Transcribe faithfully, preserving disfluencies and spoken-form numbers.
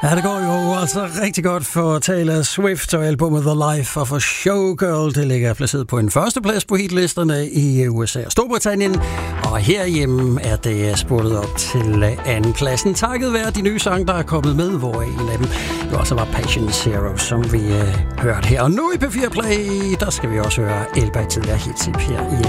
Ja, det går jo altså rigtig godt for Taylor Swift og albumet The Life of a Showgirl. Det ligger placeret på en førsteplads på hitlisterne i U S A og Storbritannien. Og herhjemme er det spurtet op til anden pladsen. Takket være de nye sange, der er kommet med, hvor en af dem jo også var Patient Zero, som vi uh, hørte her. Og nu i P fire Play, der skal vi også høre Elba tidligere hits her i